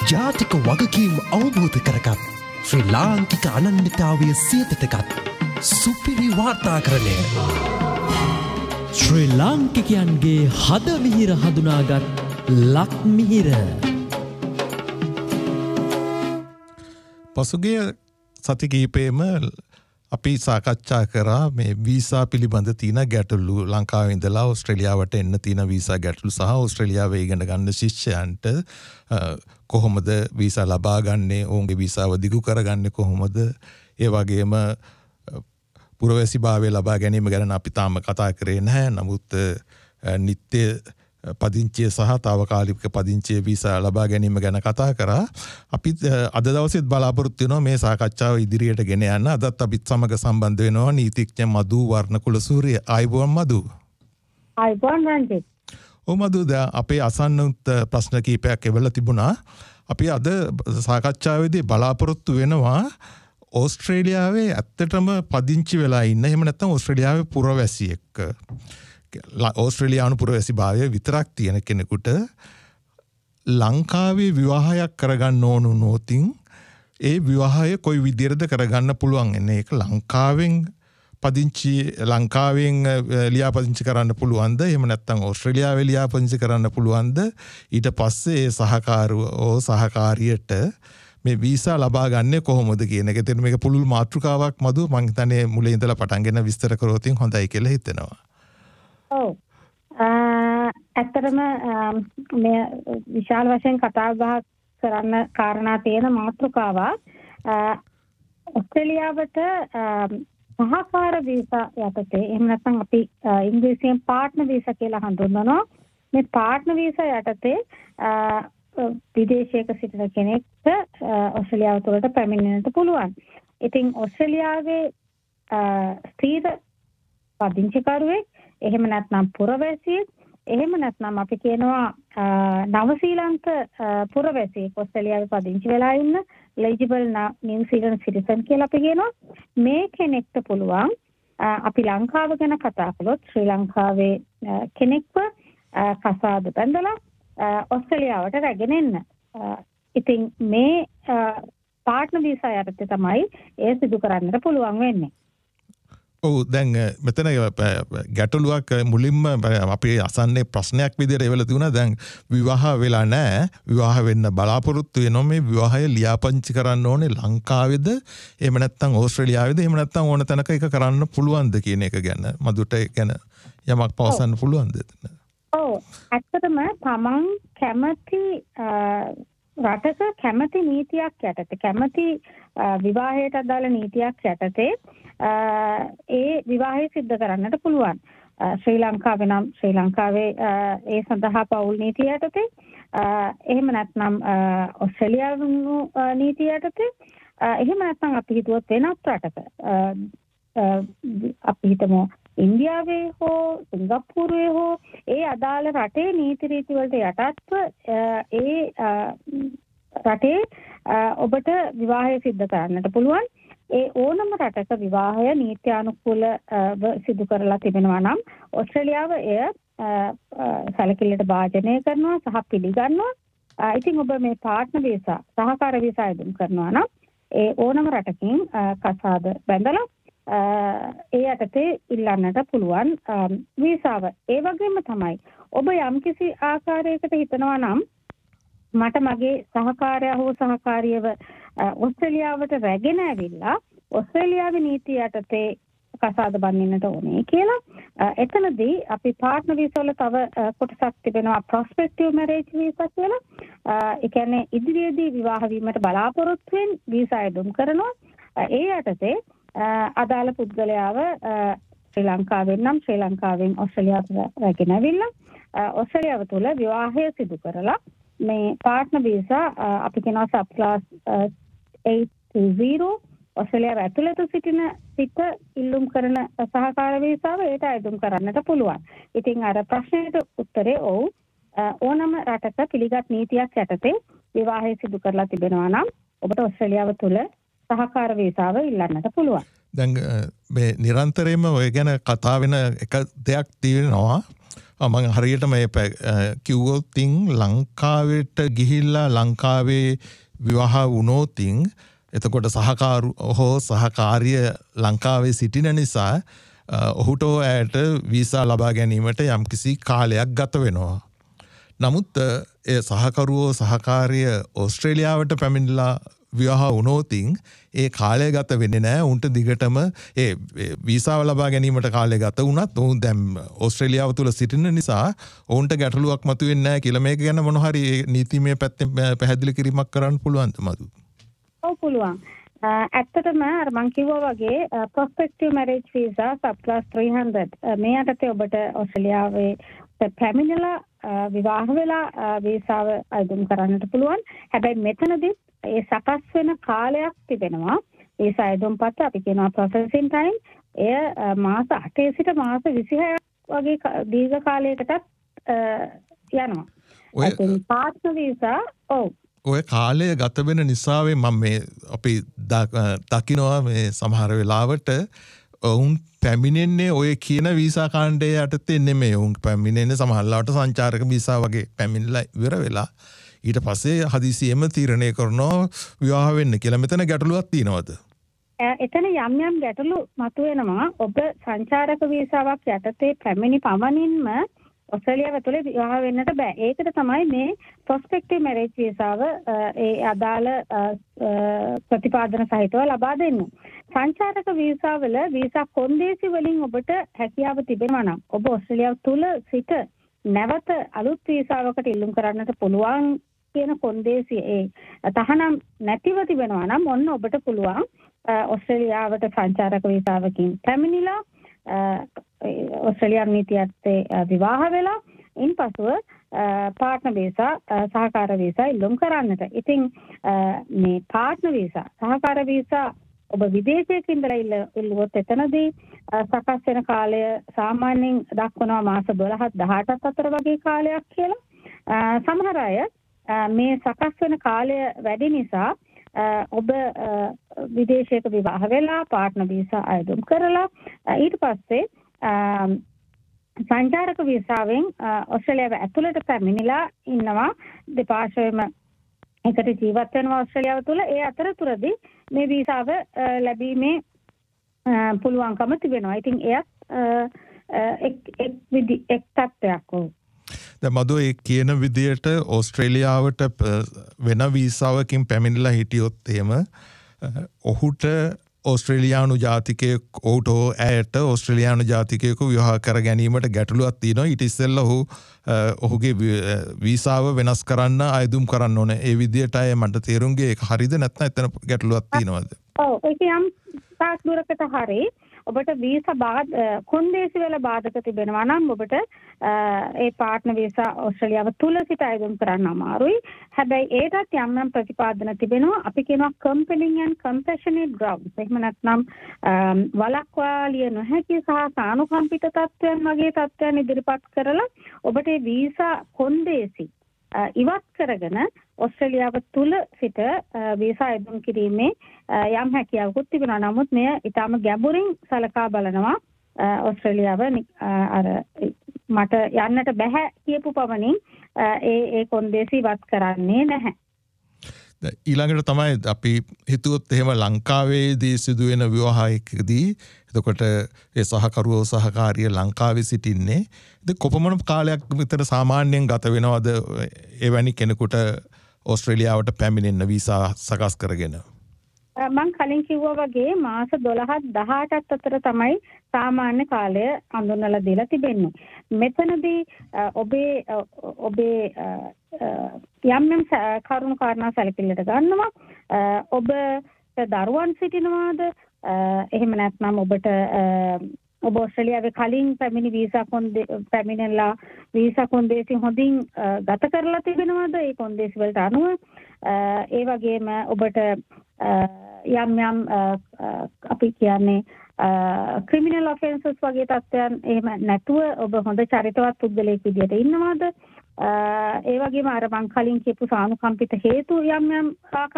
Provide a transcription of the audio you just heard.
ජාතික වගකීම් අවබෝධ කරගත් ශ්‍රී ලාංකික අනන්‍යතාවය සියතටගත් සුපිරි වාර්තාකරණය ශ්‍රී ලාංකිකයන්ගේ හදමිහිර හඳුනාගත් ලක්මිහිර පසුගිය සති කිහිපෙම අපි සාකච්ඡා කරා මේ වීසා පිළිබඳ තියෙන ගැටලු ලංකාවේ ඉඳලා ඕස්ට්‍රේලියාවට එන්න තියෙන වීසා ගැටලු සහ ඕස්ට්‍රේලියාවේ ඉගෙන ගන්න ශිෂ්‍යයන්ට කොහොමද වීසා ලබා ගන්නේ ඔවුන්ගේ වීසාව දිගු කරගන්නේ කොහොමද ඒ වගේම පුරවැසිභාවය ලබා ගැනීම ගැන අපි තාම කතා කරේ නැහැ. නමුත් නිත්‍ය පදිංචිය සහ තාවකාලික පදිංචිය වීසා ලබා ගැනීම ගැන කතා කරා. අපි අද දවසේත් බලාපොරොත්තු වෙනවා මේ සාකච්ඡාව ඉදිරියට ගෙන යන්න. අදත් අපිත් සමග සම්බන්ධ වෙනවා නීතිඥ මදු වර්ණකුලසූරිය. ආයුබෝවන් මදු. ආයුබෝවන් රංජිත්. මදු අපේ අසන්නත් ප්‍රශ්න කීපයක් එවලා තිබුණා. අපි අද සාකච්ඡාවේදී බලාපොරොත්තු වෙනවා ඕස්ට්‍රේලියාවේ ඇත්තටම පදිංචි වෙලා ඉන්න එහෙම නැත්නම් ඕස්ට්‍රේලියාවේ පුරවැසියෙක් ඕස්ට්‍රේලියානු පුරවැසිභාවය විතරක් තියෙන කෙනෙකුට ලංකාවේ විවාහයක් කරගන්න ඕනු නොතින් ඒ විවාහය කොයි විදිහටද කරගන්න පුළුවන් එන්නේ ඒක ලංකාවෙන් ලියාපදිංචි කරන්න පුළුවන්ද එහෙම නැත්නම් ඕස්ට්‍රේලියාවේ ලියාපදිංචි කරන්න පුළුවන්ද ඊට පස්සේ ඒ සහකාරියට මේ වීසා ලබා ගන්න කොහොමද කියන එක. එතන මේක පුළුල් මාතෘකාවක් මදු මං හිතන්නේ මුලින් ඉඳලා පටන්ගෙන විස්තර කරොත් හොඳයි කියලා හිතෙනවා. ඔව්. ඇත්තටම මේ විශාල වශයෙන් කතා බහ කරන්න කාරණා තියෙන මාතෘකාව ඔස්ට්‍රේලියාවට සහකාර වීසා යටතේ එහෙම නැත්නම් අපි ඉංග්‍රීසියෙන් පාර්ට්නර් වීසා කියලා හඳුන්වනවා. මේ පාර්ට්නර් වීසා යටතේ විදේශයක සිටින කෙනෙක්ට ඔස්ට්‍රේලියාව තුළට පැමිණෙන්නට පුළුවන්. ඉතින් ඔස්ට්‍රේලියාවේ ස්ථීර පදිංචිකරුවෙක් එහෙම නැත්නම් පුරවැසියෙක් එහෙම නැත්නම් අපි කියනවා නව ශ්‍රීලංක පුරවැසියෙක් ඔස්ට්‍රේලියාවේ පදිංචි වෙලා ඉන්න eligible New Zealand citizen කියලා අපි කියනවා. මේ කෙනෙක්ට පුළුවන් අපි ලංකාව ගැන කතා කළොත් ශ්‍රී ලංකාවේ කෙනෙක්ව කසාද බැඳලා ඔස්ට්‍රේලියාවට රැගෙන එන්න. ඉතින් මේ පාර්ට්නර් වීසා යටතේ තමයි ඒ සිදු කරන්නට පුළුවන් වෙන්නේ. ඔව් දැන් මෙතන ගැටලුවක් මුලින්ම අපි අසන්නේ ප්‍රශ්නයක් විදිහට එවලා තිබුණා. දැන් විවාහ වෙලා නැහැ. විවාහ වෙන්න බලාපොරොත්තු වෙනවා. මේ විවාහය ලියාපදිංචි කරන්න ඕනේ ලංකාවේද එහෙම නැත්නම් ඕස්ට්‍රේලියාවේද එහෙම නැත්නම් ඕන තැනක ඒක කරන්න පුළුවන්ද කියන එක ගැන මදුට ගැන යමක් පවසන්න පුළුවන්ද? ඔව් ඇත්තටම තමන් කැමති රටක කැමති නීතියක් යටතේ කැමති විවාහයට අදාළ නීතියක් යටතේ ඒ විවාහය සිද්ධ කරන්නට පුළුවන්. ශ්‍රී ලංකාවේ නම් ශ්‍රී ලංකාවේ ඒ සඳහා පෞල් නීතිය යටතේ එහෙම නැත්නම් ඔස්ට්‍රේලියානු නීතිය යටතේ එහෙම නැත්නම් අපි හිතුවොත් වෙනත් රටක අපි හිතමු ඉන්දියාවේ හෝ සිංගප්පූරුවේ හෝ ඒ අදාළ රටේ නීති රීති වලට යටත්ව ඒ රටේ ඔබට විවාහය සිද්ධ කරන්නට පුළුවන්. ඒ ඕනම රටක විවාහය නීත්‍යානුකූලව සිදු කරලා තිබෙනවා නම් ඔස්ට්‍රේලියාව එය සැලකිල්ලට භාජනය කරනවා සහ පිළිගන්නවා. ඉතින් ඔබ මේ පාර්ට්නර් වීසා සහකාර වීසා යොදම් කරනවා නම් ඒ ඕනම රටකින් කසාද බැඳලා ඒ යටතේ ඉල්ලන්නට පුළුවන් වීසාව. ඒ වගේම තමයි ඔබ යම්කිසි ආකාරයකට හිතනවා නම් මට මගේ සහකාරයා හෝ සහකාරියව ඔස්ට්‍රේලියාවට රැගෙන ඇවිල්ලා ඔස්ට්‍රේලියාවේ නීතිය යටතේ කසාද බඳින්නට ඕනේ කියලා. එතනදී අපි පාර්ට්නර් වීසා වල තව කොටසක් තිබෙනවා ප්‍රොස්පෙක්ටිව් මැරේජ් වීසා කියලා. ඒ කියන්නේ ඉදිරියේදී විවාහ වීමට බලාපොරොත්තු වෙන වීසා යොදම් කරනවා. ඒ යටතේ අදාළ පුද්ගලයාව ශ්‍රී ලංකාවෙන් නම් ශ්‍රී ලංකාවෙන් ඔස්ට්‍රේලියාවට රැගෙන ඇවිල්ලා ඔස්ට්‍රේලියාව තුළ විවාහය සිදු කරලා මේ පාර්ට්නර් වීසා අපි කියනවා සබ් ක්ලාස් 820 ඔස්ට්‍රේලියාව ඇතුළත සිට ඉල්ලුම් කරන සහකාර වීසාව ඒට අයදුම් කරන්නට පුළුවන්. ඉතින් අර ප්‍රශ්නෙට උත්තරේ ඔව් ඕනම රටක පිළිගත් නීතියක් යටතේ විවාහය සිදු කරලා තිබෙනවා නම් ඔබට ඔස්ට්‍රේලියාව තුළ සහකාර වීසාව ඉල්ලන්නට පුළුවන්. දැන් මේ නිරන්තරයෙන්ම ඔය ගැන කතා වෙන එක දෙයක් තියෙනවා. මම හරියටම කිව්වොත් ලංකාවට ගිහිල්ලා ලංකාවේ විවාහ වුණොත් එතකොට සහකාරු හෝ සහකාරිය ලංකාවේ සිටින නිසා ඔහුට ඇයට වීසා ලබා ගැනීමට යම්කිසි කාලයක් ගත වෙනවා. නමුත් ඒ සහකරුවෝ සහකාරිය ඕස්ට්‍රේලියාවට පැමිණිලා විවාහ වුණොත් ඒ කාලය ගත වෙන්නේ නැහැ. උන්ට දිගටම ඒ වීසාව ලබා ගැනීමට කාලය ගත වුණත් ඔවුන් දැන් ඕස්ට්‍රේලියාව තුල සිටින නිසා ඔවුන්ට ගැටලුවක් මතුවෙන්නේ නැහැ කියලා මේක ගැන මොන හරි නීතිමය පැත්තෙන් පැහැදිලි කිරීමක් කරන්න පුළුවන්ද මදු? ඔව් පුළුවන්. ඇත්තටම අර මං කිව්වා වගේ prospective marriage visa subclass 300 මේ යටතේ ඔබට ඕස්ට්‍රේලියාවේ පැමිණිලා විවාහ වෙලා වීසාව අයදුම් කරන්නට පුළුවන්. හැබැයි මෙතනදී ඒ සකස් වෙන කාලයක් තිබෙනවා. වීසා අයදුම්පත් අපි කියනවා processing time. එය මාස 8 සිට මාස 26ක් වගේ දීර්ඝ කාලයකටත් යනවා. ඔය පාර්ට්නර් වීසා ඔය කාලය ගත වෙන නිසාවේ මම මේ අපි දකිනවා මේ සමහර වෙලාවට ඔවුන් පැමිණෙන්නේ ඔය කියන වීසා කාණ්ඩය යටතේ නෙමෙයි. ඔවුන් පැමිණෙන්නේ සමහරවිට සංචාරක වීසා වගේ පැමිණිලා ඉවර වෙලා ඊට පස්සේ හදිසියෙම තීරණය කරනවා විවාහ වෙන්න කියලා. මෙතන ගැටලුවක් තියෙනවද? එතන යම් ගැටලු මතුවෙනවා. ඔබ සංචාරක වීසාවක් යටතේ පැමිණි පමණින්ම ඔස්ට්‍රේලියාව ඇතුලේ විවාහ වෙන්නට බෑ. ඒකට තමයි මේ prospective marriage වීසාව ඒ අදාළ ප්‍රතිපාදන සහිතව ලබා දෙන්නේ. සංචාරක වීසාවල වීසා කොන්දේසි වලින් ඔබට හැකියාව තිබෙනවා නම් ඔබ ඔස්ට්‍රේලියාව තුල සිට නැවත අලුත් වීසාවකට ඉල්ලුම් කරන්නට පුළුවන් කියන කොන්දේසි ඒ තහනම් නැතිව තිබෙනවා නම් ඔන්න ඔබට පුළුවන් ඔස්ට්‍රේලියාවට සංචාරක වීසාවකින් පැමිණිලා ඔස්ට්‍රේලියානු නීතියත් විවාහ වෙලා ඉන්පසුව පාර්ට්නර් වීසා සහකාර වීසා ඉල්ලුම් කරන්නට. ඉතින් මේ පාර්ට්නර් වීසා සහකාර වීසා ඔබ විදේශයක ඉඳලා ඉල්ලුවොත් එතනදී සකස් වෙන කාලය සාමාන්‍යයෙන් දක්වනවා මාස 12-18ක් අතර වගේ කාලයක් කියලා. සමහර අය මේ සකස් වෙන කාලය වැඩි නිසා ඔබ විදේශයක විවාහ වෙලා පාර්ට්නර් වීසා අයදුම් කරලා ඊට පස්සේ සංචාරක වීසාවෙන් ඔස්ට්‍රේලියාව ඇතුළට පැමිණිලා ඉන්නවා. දෙපාර්ශ්වයේම එකට ජීවත් වෙනවා ඔස්ට්‍රේලියාව තුළ. ඒ අතරතුරදී මේ වීසාව ලැබීමේ පුළුවන්කම තිබෙනවා. ඉතින් එක් තත්ත්වයක් වුණා. දැන් මදෝ ඒ කියන විදියට ඕස්ට්‍රේලියාවට වෙන වීසාවකින් පැමිණිලා හිටියොත් එහෙම ඔහුට ඕස්ට්‍රේලියානු ජාතිකයෙක් ඔහුට ඇයට ඕස්ට්‍රේලියානු ජාතිකයෙකු විවාහ කර ගැනීමට ගැටලුවක් තියෙනවා. ඊට ඉස්සෙල්ලා ඔහුගේ වීසාව වෙනස් කරන්න අයදුම් කරන්න ඕනේ. ඒ විදියට අය මට තේරුම් ගියේ ඒක හරියද නැත්නම් එතන ගැටලුවක් තියෙනවද? ඔව් ඒක යම් තාක් දුරකට හරි. ඔබට වීසා කොන්දේසි වල බාධක තිබෙනවා නම් ඔබට ඒ පාර්ට්නර් වීසා ඕස්ට්‍රේලියාව තුල සිට අයදුම් කරන්න අමාරුයි. හැබැයි ඒකත් යම් ප්‍රතිපාදන තිබෙනවා. අපි කියනවා compelling and compassionate grounds. එහෙම නැත්නම් වළක්වාලිය නොහැකි සහ සානුකම්පිත තත්ත්වයන් වගේ තත්ත්වයන් ඉදිරිපත් කරලා ඔබට ඒ වීසා කොන්දේසි ඉවත් කරගෙන ඔස්ට්‍රේලියාව තුල සිට වීසා අයදුම් කිරීමේ යම් හැකියාවකුත් තිබෙනවා. නමුත් මෙය ඊටම ගැඹුරින් සලකා බලනවා. ඔස්ට්‍රේලියාව අර මට යන්නට බෑ කියපු පමණින් ඒ කොන්දේසි ඉවත් කරන්නේ නැහැ. ඊළඟට තමයි අපි හිතුවොත් එහෙම ලංකාවේදී සිදුවෙන විවාහයකදී එතකොට ඒ සහකරුවෝ සහකාරිය ලංකාවේ සිටින්නේ ඉතින් කොපමණ කාලයක් විතර සාමාන්‍යයෙන් ගත වෙනවද එවැනි කෙනෙකුට ඕස්ට්‍රේලියාවට පැමිණෙන්න වීසා සකස් කරගෙන? මම කලින් කිව්වා වගේ මාස 12-18ක් අතර තමයි සාමාන්‍ය කාලය හඳුන්වලා දීලා තිබෙන්නේ. මෙතනදී ඔබේ යම් කරුණු කාරණා සැලකිල්ලට ගන්නවා. ඔබ දරුවන් සිටිනවාද? එහෙම නැත්නම් ඔබ ඔස්ට්‍රේලියාවේ කලින් පැමිණිලා වීසා කොන්දේසි හොඳින් ගත කරලා තිබෙනවද? ඒ කොන්දේසි වලට අනුව ඒ වගේම ඔබට යම් අපි කියන්නේ ක්‍රිමිනල් ඔෆෙන්සස් වගේ තත්ත්වයන් එහෙම නැතුව ඔබ හොඳ චරිතවත් පුද්ගලයෙක් විදියට ඉන්නවද? ඒ වගේම අර මං කලින් කියපු සානුකම්පිත හේතු යම්